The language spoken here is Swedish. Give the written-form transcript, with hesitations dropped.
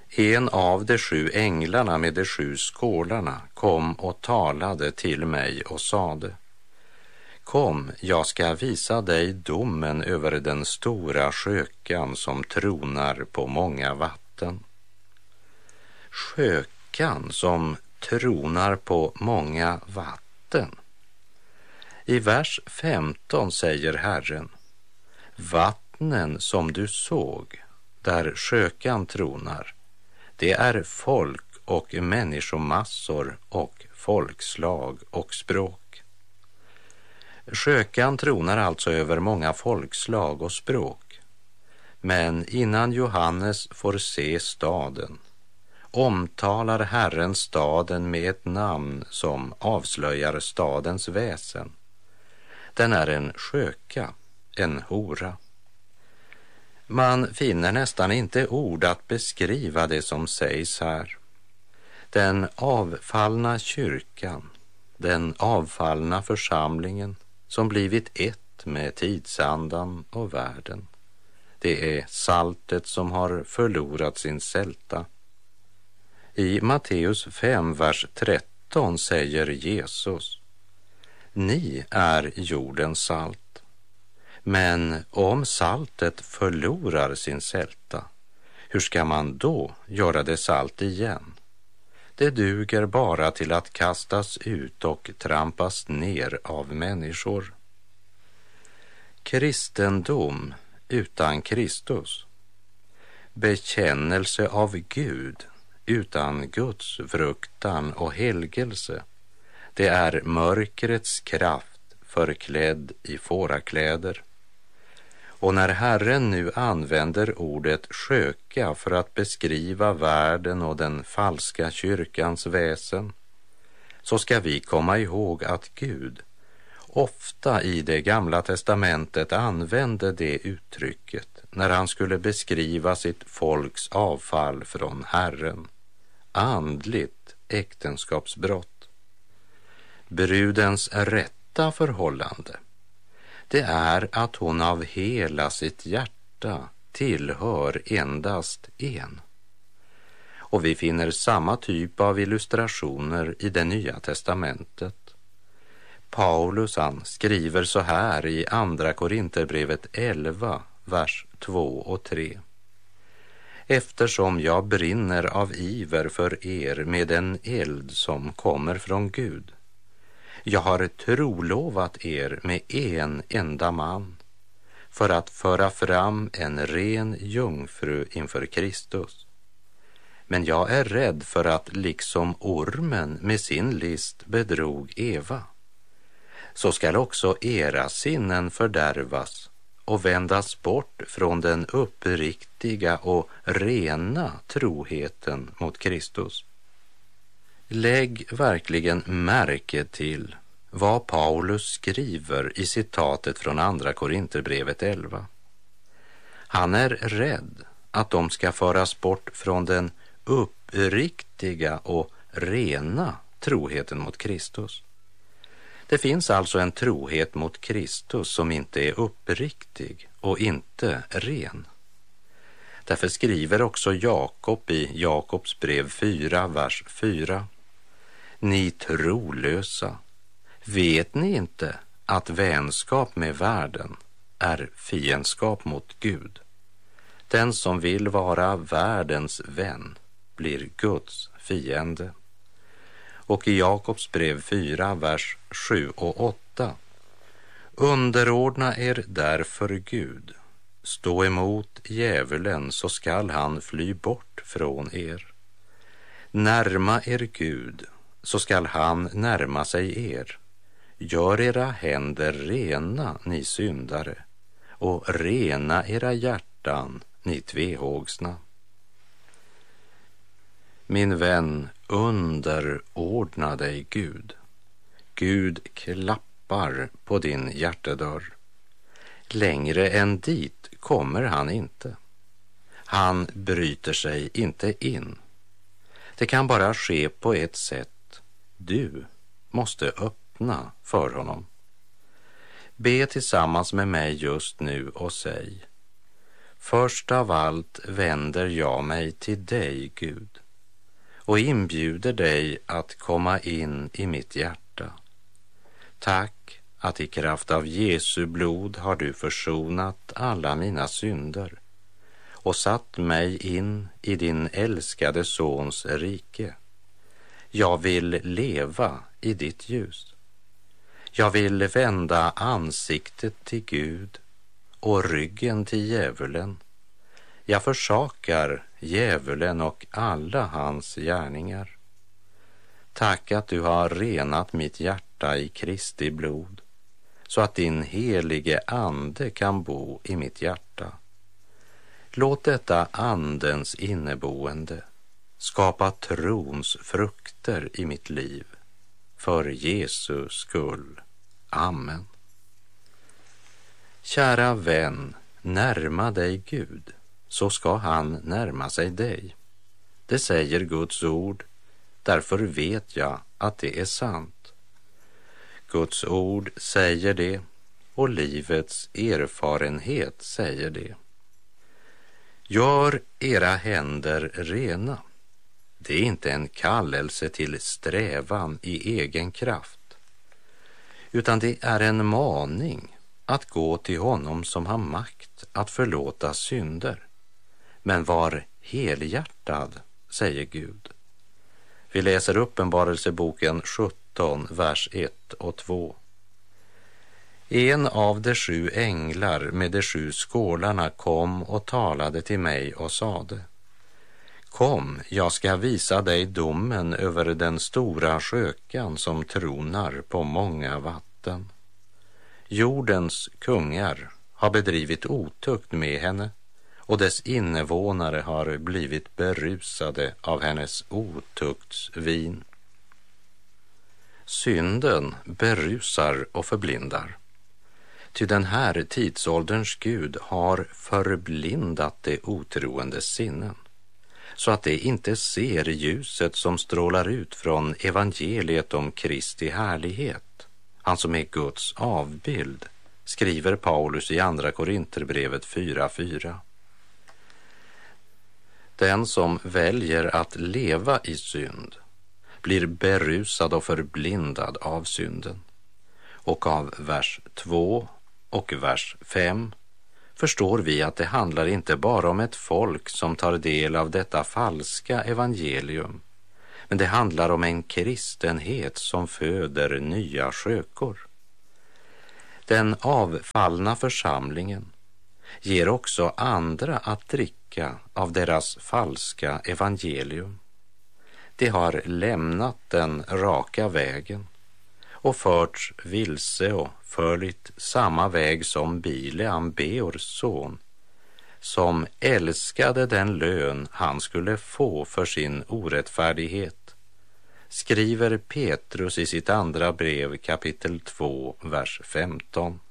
En av de 7 änglarna med de 7 skålarna kom och talade till mig och sade: Kom, jag ska visa dig domen över den stora skökan som tronar på många vatten. Skökan som tronar på många vatten. I vers 15 säger Herren: vattnen som du såg, där skökan tronar, det är folk och människomassor och folkslag och språk. Skökan tronar alltså över många folkslag och språk. Men innan Johannes får se staden omtalar Herren staden med ett namn som avslöjar stadens väsen. Den är en sköka, en hora. Man finner nästan inte ord att beskriva det som sägs här. Den avfallna kyrkan, den avfallna församlingen som blivit ett med tidsandan och världen. Det är saltet som har förlorat sin sälta. I Matteus 5, vers 13 säger Jesus: ni är jordens salt. Men om saltet förlorar sin sälta, hur ska man då göra det salt igen? Det duger bara till att kastas ut och trampas ner av människor. Kristendom utan Kristus, bekännelse av Gud utan Guds fruktan och helgelse, det är mörkrets kraft förklädd i fårakläder. Och när Herren nu använder ordet sköka för att beskriva världen och den falska kyrkans väsen, så ska vi komma ihåg att Gud ofta i det gamla testamentet använde det uttrycket när han skulle beskriva sitt folks avfall från Herren, andligt äktenskapsbrott. Brudens rätta förhållande, det är att hon av hela sitt hjärta tillhör endast en. Och vi finner samma typ av illustrationer i det nya testamentet. Paulus han skriver så här i Andra Korinterbrevet 11, vers 2 och 3. Eftersom jag brinner av iver för er med en eld som kommer från Gud. Jag har trolovat er med en enda man för att föra fram en ren jungfru inför Kristus. Men jag är rädd för att liksom ormen med sin list bedrog Eva, så skall också era sinnen fördärvas och vändas bort från den uppriktiga och rena troheten mot Kristus. Lägg verkligen märke till vad Paulus skriver i citatet från Andra Korinterbrevet 11. Han är rädd att de ska föras bort från den uppriktiga och rena troheten mot Kristus. Det finns alltså en trohet mot Kristus som inte är uppriktig och inte ren. Därför skriver också Jakob i Jakobs brev 4, vers 4. Ni trolösa, vet ni inte att vänskap med världen är fiendskap mot Gud? Den som vill vara världens vän blir Guds fiende. Och i Jakobs brev 4, vers 7 och 8. Underordna er därför Gud. Stå emot djävulen så skall han fly bort från er. Närma er Gud så skall han närma sig er. Gör era händer rena, ni syndare, och rena era hjärtan, ni tvehågsna. Min vän, underordna dig Gud. Gud klappar på din hjärtedörr. Längre än dit kommer han inte. Han bryter sig inte in. Det kan bara ske på ett sätt. Du måste öppna för honom. Be tillsammans med mig just nu och säg: Först av allt vänder jag mig till dig, Gud, och inbjuder dig att komma in i mitt hjärta. Tack att i kraft av Jesu blod har du försonat alla mina synder och satt mig in i din älskade sons rike. Jag vill leva i ditt ljus. Jag vill vända ansiktet till Gud och ryggen till djävulen. Jag försakar djävulen och alla hans gärningar. Tack att du har renat mitt hjärta i Kristi blod, så att din helige ande kan bo i mitt hjärta. Låt detta andens inneboende skapa trons frukter i mitt liv. För Jesus skull. Amen. Kära vän, närma dig Gud, så ska han närma sig dig. Det säger Guds ord, därför vet jag att det är sant. Guds ord säger det och livets erfarenhet säger det. Gör era händer rena. Det är inte en kallelse till strävan i egen kraft, utan det är en maning att gå till honom som har makt att förlåta synder. Men var helhjärtad, säger Gud. Vi läser Uppenbarelseboken 17, vers 1 och 2. En av de 7 änglar med de 7 skålarna kom och talade till mig och sade: Kom, jag ska visa dig domen över den stora skökan som tronar på många vatten. Jordens kungar har bedrivit otukt med henne, och dess invånare har blivit berusade av hennes otuktsvin. Synden berusar och förblindar. Ty den här tidsålderns Gud har förblindat det otroendes sinnen, så att de inte ser ljuset som strålar ut från evangeliet om Kristi härlighet, han som är Guds avbild, skriver Paulus i andra Korinterbrevet 4:4. Den som väljer att leva i synd blir berusad och förblindad av synden. Och av vers 2 och vers 5 förstår vi att det handlar inte bara om ett folk som tar del av detta falska evangelium, men det handlar om en kristenhet som föder nya skökor. Den avfallna församlingen ger också andra att dricka av deras falska evangelium. De har lämnat den raka vägen och förts vilse och följt samma väg som Bileam, Beors son, som älskade den lön han skulle få för sin orättfärdighet, skriver Petrus i sitt andra brev kapitel 2, vers 15.